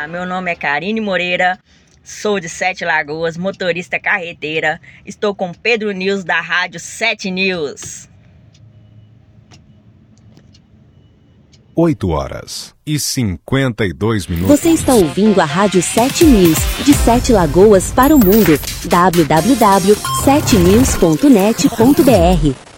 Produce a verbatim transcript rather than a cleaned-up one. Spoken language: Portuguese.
Olá, meu nome é Karine Moreira, sou de Sete Lagoas, motorista carreteira. Estou com Pedro News da Rádio Sete News. oito horas e cinquenta e dois minutos. Você está ouvindo a Rádio Sete News, de Sete Lagoas para o mundo. w w w ponto sete news ponto net ponto b r